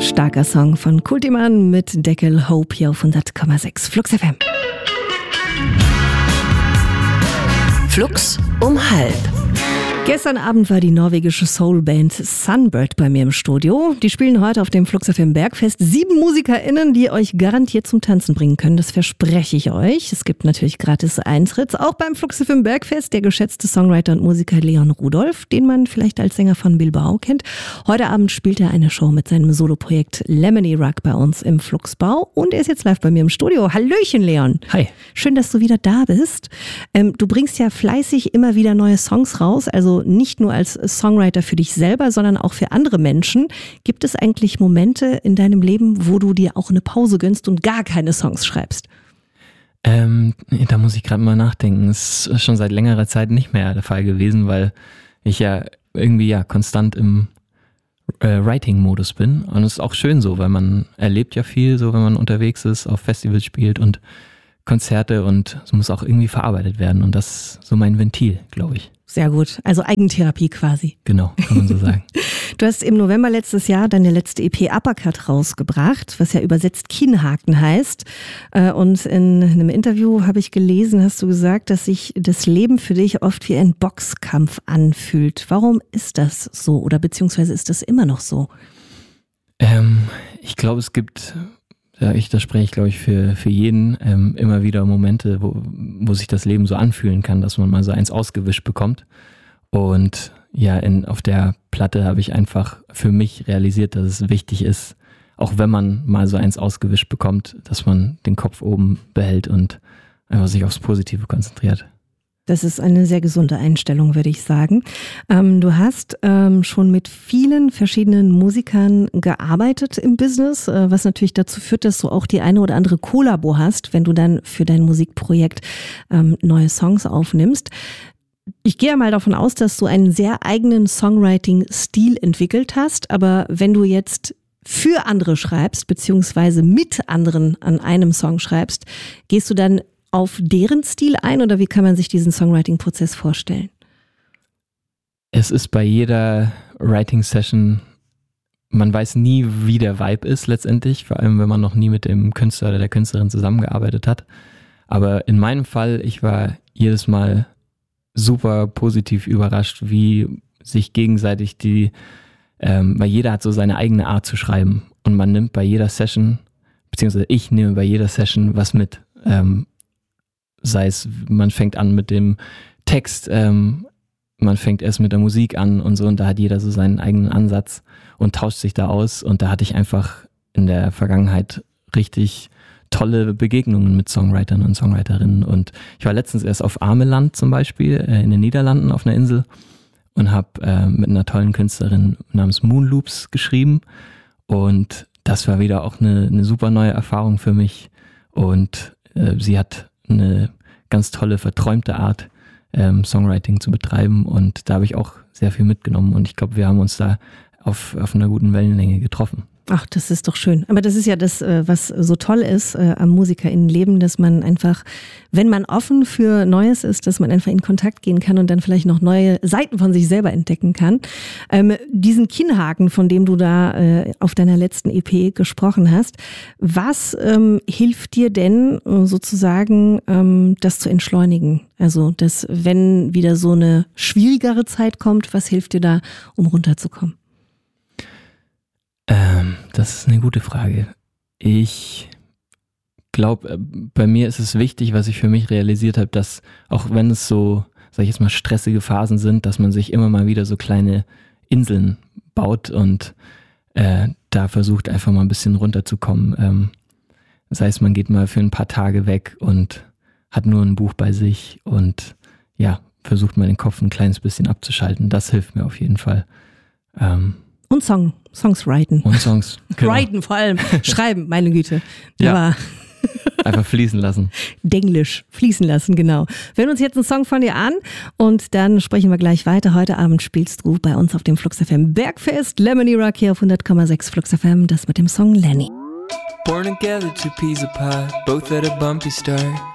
Starker Song von Kultiman mit Deckel, Hope hier auf 100,6 Flux FM. Flux um halb. Gestern Abend war die norwegische Soulband Sunbird bei mir im Studio. Die spielen heute auf dem Flux FM Bergfest 7 MusikerInnen, die euch garantiert zum Tanzen bringen können. Das verspreche ich euch. Es gibt natürlich gratis Eintritt. Auch beim Flux FM Bergfest der geschätzte Songwriter und Musiker Leon Rudolph, den man vielleicht als Sänger von Bilbao kennt. Heute Abend spielt er eine Show mit seinem Soloprojekt Lemony Rock bei uns im Fluxbau. Und er ist jetzt live bei mir im Studio. Hallöchen, Leon. Hi. Schön, dass du wieder da bist. Du bringst ja fleißig immer wieder neue Songs raus, also nicht nur als Songwriter für dich selber, sondern auch für andere Menschen. Gibt es eigentlich Momente in deinem Leben, wo du dir auch eine Pause gönnst und gar keine Songs schreibst? Da muss ich gerade mal nachdenken. Es ist schon seit längerer Zeit nicht mehr der Fall gewesen, weil ich ja irgendwie konstant im Writing-Modus bin. Und es ist auch schön so, weil man erlebt ja viel, so wenn man unterwegs ist, auf Festivals spielt und Konzerte, und es muss auch irgendwie verarbeitet werden. Und das ist so mein Ventil, glaube ich. Sehr gut, also Eigentherapie quasi. Genau, kann man so sagen. Du hast im November letztes Jahr deine letzte EP Uppercut rausgebracht, was ja übersetzt Kinnhaken heißt. Und in einem Interview habe ich gelesen, hast du gesagt, dass sich das Leben für dich oft wie ein Boxkampf anfühlt. Warum ist das so, oder beziehungsweise ist das immer noch so? Ich glaube, es gibt... das spreche ich, glaube ich, für jeden, immer wieder Momente, wo sich das Leben so anfühlen kann, dass man mal so eins ausgewischt bekommt. Und auf der Platte habe ich einfach für mich realisiert, dass es wichtig ist, auch wenn man mal so eins ausgewischt bekommt, dass man den Kopf oben behält und einfach sich aufs Positive konzentriert. Das ist eine sehr gesunde Einstellung, würde ich sagen. Du hast schon mit vielen verschiedenen Musikern gearbeitet im Business, was natürlich dazu führt, dass du auch die eine oder andere Kollabo hast, wenn du dann für dein Musikprojekt neue Songs aufnimmst. Ich gehe mal davon aus, dass du einen sehr eigenen Songwriting-Stil entwickelt hast, aber wenn du jetzt für andere schreibst, beziehungsweise mit anderen an einem Song schreibst, gehst du dann auf deren Stil ein, oder wie kann man sich diesen Songwriting-Prozess vorstellen? Es ist bei jeder Writing-Session, man weiß nie, wie der Vibe ist letztendlich, vor allem wenn man noch nie mit dem Künstler oder der Künstlerin zusammengearbeitet hat. Aber in meinem Fall, ich war jedes Mal super positiv überrascht, wie sich gegenseitig weil jeder hat so seine eigene Art zu schreiben, und man nimmt bei jeder Session, beziehungsweise ich nehme bei jeder Session was mit. Sei es, man fängt an mit dem Text, man fängt erst mit der Musik an und so, und da hat jeder so seinen eigenen Ansatz und tauscht sich da aus, und da hatte ich einfach in der Vergangenheit richtig tolle Begegnungen mit Songwritern und Songwriterinnen, und ich war letztens erst auf Ameland zum Beispiel in den Niederlanden auf einer Insel und habe mit einer tollen Künstlerin namens Moonloops geschrieben, und das war wieder auch eine super neue Erfahrung für mich, und sie hat eine ganz tolle, verträumte Art, Songwriting zu betreiben, und da habe ich auch sehr viel mitgenommen, und ich glaube, wir haben uns da auf einer guten Wellenlänge getroffen. Ach, das ist doch schön. Aber das ist ja das, was so toll ist am MusikerInnenleben, dass man einfach, wenn man offen für Neues ist, dass man einfach in Kontakt gehen kann und dann vielleicht noch neue Seiten von sich selber entdecken kann. Diesen Kinnhaken, von dem du da auf deiner letzten EP gesprochen hast, was hilft dir denn sozusagen, das zu entschleunigen? Also, dass wenn wieder so eine schwierigere Zeit kommt, was hilft dir da, um runterzukommen? Das ist eine gute Frage. Ich glaube, bei mir ist es wichtig, was ich für mich realisiert habe, dass auch wenn es so, sag ich jetzt mal, stressige Phasen sind, dass man sich immer mal wieder so kleine Inseln baut und da versucht einfach mal ein bisschen runterzukommen. Das heißt, man geht mal für ein paar Tage weg und hat nur ein Buch bei sich und versucht mal den Kopf ein kleines bisschen abzuschalten. Das hilft mir auf jeden Fall. Und Songs writen. Und Songs. Genau. Writen vor allem. Schreiben, meine Güte. Ja. Einfach fließen lassen. Denglisch. Fließen lassen, genau. Wir hören uns jetzt einen Song von dir an und dann sprechen wir gleich weiter. Heute Abend spielst du bei uns auf dem Flux FM Bergfest. Lemony Rock hier auf 100,6 Flux FM. Das mit dem Song Lenny. Born together, 2 peas apart, both at a bumpy start.